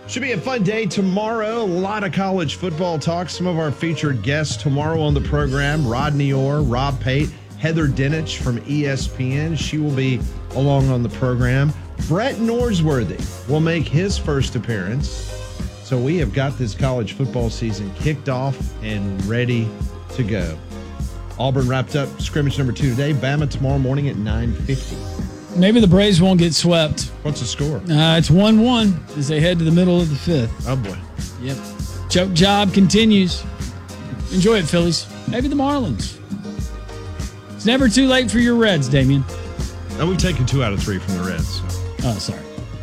Should be a fun day tomorrow. A lot of college football talk. Some of our featured guests tomorrow on the program, Rodney Orr, Rob Pate, Heather Dinich from ESPN. She will be along on the program. Brett Norsworthy will make his first appearance. So we have got this college football season kicked off and ready to go. Auburn wrapped up scrimmage number 2 today. Bama tomorrow morning at 9:50. Maybe the Braves won't get swept. What's the score? It's 1-1 as they head to the middle of the 5th. Oh, boy. Yep. Choke job continues. Enjoy it, Phillies. Maybe the Marlins. It's never too late for your Reds, Damien. And we've taken 2 out of 3 from the Reds. So. Oh, sorry.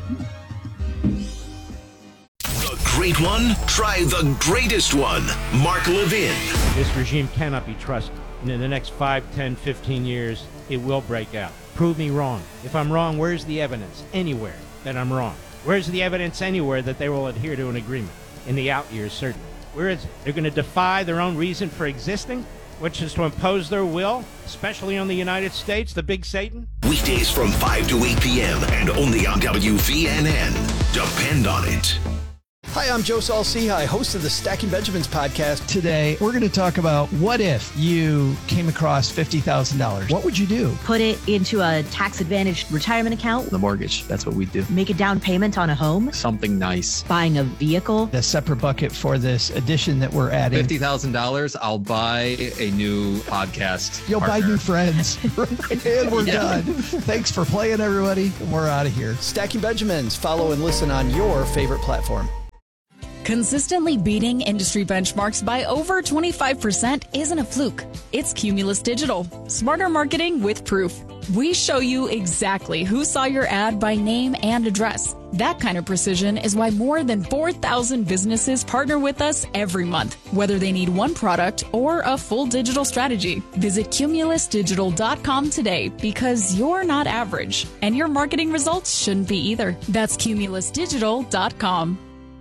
The great one? Try the greatest one. Mark Levin. This regime cannot be trusted. And in the next 5, 10, 15 years, it will break out. Prove me wrong. If I'm wrong, where's the evidence anywhere that I'm wrong? Where's the evidence anywhere that they will adhere to an agreement? In the out years, certainly. Where is it? They're going to defy their own reason for existing, which is to impose their will, especially on the United States, the big Satan? Weekdays from 5 to 8 p.m. and only on WVNN. Depend on it. Hi, I'm Joe Saul-Sehy, host of the Stacking Benjamins podcast. Today, we're going to talk about what if you came across $50,000? What would you do? Put it into a tax-advantaged retirement account. The mortgage, that's what we do. Make a down payment on a home. Something nice. Buying a vehicle. A separate bucket for this addition that we're adding. $50,000, I'll buy a new podcast. You'll partner. buy new friends. And we're done. Thanks for playing, everybody. We're out of here. Stacking Benjamins. Follow and listen on your favorite platform. Consistently beating industry benchmarks by over 25% isn't a fluke. It's Cumulus Digital. Smarter marketing with proof. We show you exactly who saw your ad by name and address. That kind of precision is why more than 4,000 businesses partner with us every month, whether they need one product or a full digital strategy. Visit cumulusdigital.com today because you're not average, and your marketing results shouldn't be either. That's cumulusdigital.com.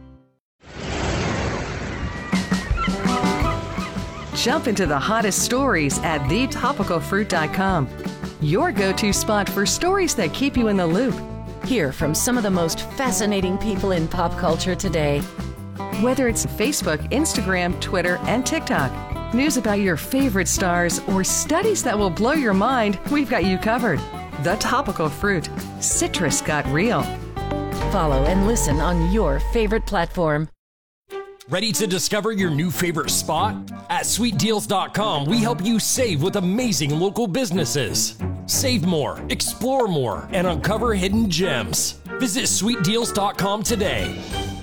Jump into the hottest stories at thetopicalfruit.com. Your go-to spot for stories that keep you in the loop. Hear from some of the most fascinating people in pop culture today. Whether it's Facebook, Instagram, Twitter, and TikTok, news about your favorite stars, or studies that will blow your mind, we've got you covered. The Topical Fruit. Citrus got real. Follow and listen on your favorite platform. Ready to discover your new favorite spot? At sweetdeals.com, we help you save with amazing local businesses. Save more, explore more, and uncover hidden gems. Visit sweetdeals.com today.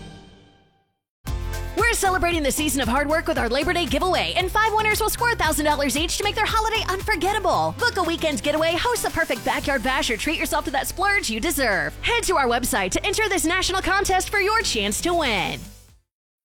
We're celebrating the season of hard work with our Labor Day giveaway, and 5 winners will score $1,000 each to make their holiday unforgettable. Book a weekend getaway, host the perfect backyard bash, or treat yourself to that splurge you deserve. Head to our website to enter this national contest for your chance to win.